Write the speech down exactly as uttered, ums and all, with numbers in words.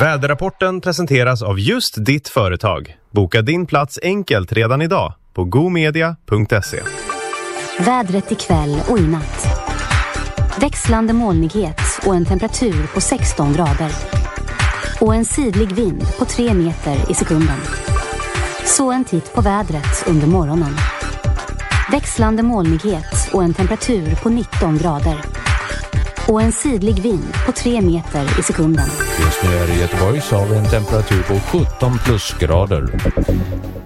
Väderrapporten presenteras av just ditt företag. Boka din plats enkelt redan idag på gomedia punkt se. Vädret ikväll och i natt. Växlande molnighet och en temperatur på sexton grader. Och en sydlig vind på tre meter i sekunden. Så en titt på vädret under morgonen. Växlande molnighet och en temperatur på nitton grader. Och en sydlig vind på tre meter i sekunden. Just nu är det i Göteborg så har vi en temperatur på sjutton plusgrader.